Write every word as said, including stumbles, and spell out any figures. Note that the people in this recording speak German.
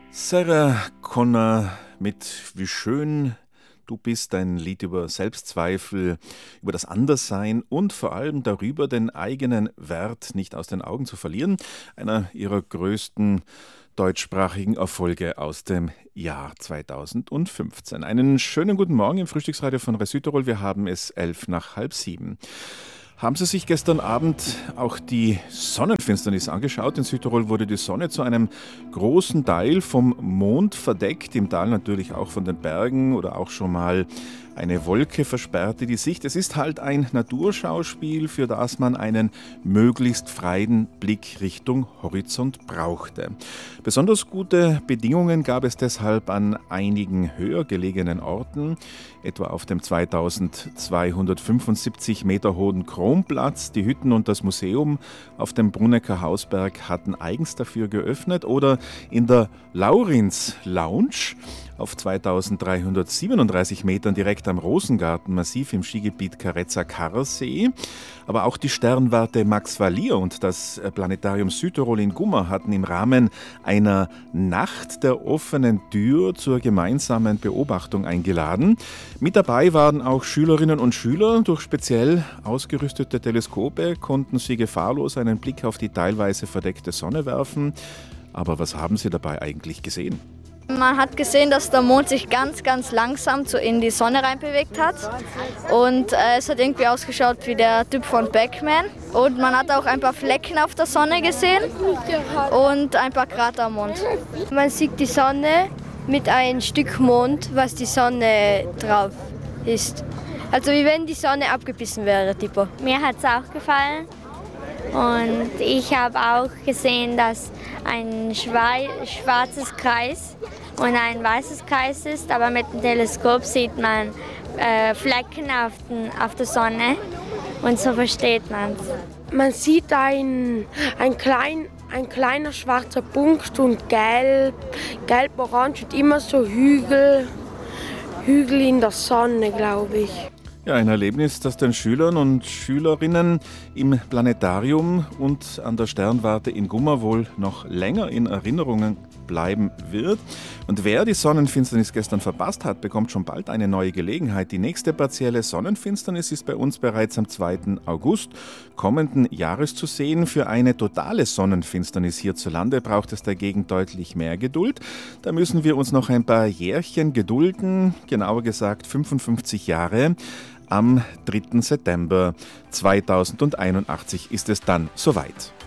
Sarah Connor mit Wie schön du bist, ein Lied über Selbstzweifel, über das Anderssein und vor allem darüber, den eigenen Wert nicht aus den Augen zu verlieren. Einer ihrer größten deutschsprachigen Erfolge aus dem Jahr zweitausendfünfzehn. Einen schönen guten Morgen im Frühstücksradio von Res Südtirol. Wir haben es elf nach halb sieben. Haben Sie sich gestern Abend auch die Sonnenfinsternis angeschaut? In Südtirol wurde die Sonne zu einem großen Teil vom Mond verdeckt, im Tal natürlich auch von den Bergen oder auch schon mal eine Wolke versperrte die Sicht. Es ist halt ein Naturschauspiel, für das man einen möglichst freien Blick Richtung Horizont brauchte. Besonders gute Bedingungen gab es deshalb an einigen höher gelegenen Orten, etwa auf dem zweitausendzweihundertfünfundsiebzig Meter hohen Kronplatz. Die Hütten und das Museum auf dem Brunnecker Hausberg hatten eigens dafür geöffnet, oder in der Laurins Lounge auf zweitausenddreihundertsiebenunddreißig Metern direkt am Rosengarten-Massiv im Skigebiet Carezza-Karrsee. Aber auch die Sternwarte Max Valier und das Planetarium Südtirol in Gummer hatten im Rahmen einer Nacht der offenen Tür zur gemeinsamen Beobachtung eingeladen. Mit dabei waren auch Schülerinnen und Schüler. Durch speziell ausgerüstete Teleskope konnten sie gefahrlos einen Blick auf die teilweise verdeckte Sonne werfen. Aber was haben sie dabei eigentlich gesehen? Man hat gesehen, dass der Mond sich ganz, ganz langsam in die Sonne reinbewegt hat. Und äh, es hat irgendwie ausgeschaut wie der Typ von Pac-Man. Und man hat auch ein paar Flecken auf der Sonne gesehen und ein paar Krater am Mond. Man sieht die Sonne mit einem Stück Mond, was die Sonne drauf ist. Also wie wenn die Sonne abgebissen wäre, Tipo. Mir hat es auch gefallen. Und ich habe auch gesehen, dass ein schwarzes Kreis und ein weißes Kreis ist, aber mit dem Teleskop sieht man äh, Flecken auf, den, auf der Sonne und so versteht man es. Man sieht ein, ein, klein, ein kleiner schwarzer Punkt und gelb, gelb-orange und immer so Hügel, Hügel in der Sonne, glaube ich. Ja, ein Erlebnis, das den Schülern und Schülerinnen im Planetarium und an der Sternwarte in Gummer wohl noch länger in Erinnerungen bleiben wird. Und wer die Sonnenfinsternis gestern verpasst hat, bekommt schon bald eine neue Gelegenheit. Die nächste partielle Sonnenfinsternis ist bei uns bereits am zweiten August kommenden Jahres zu sehen. Für eine totale Sonnenfinsternis hierzulande braucht es dagegen deutlich mehr Geduld. Da müssen wir uns noch ein paar Jährchen gedulden, genauer gesagt fünfundfünfzig Jahre. Am dritten September zweitausendeinundachtzig ist es dann soweit.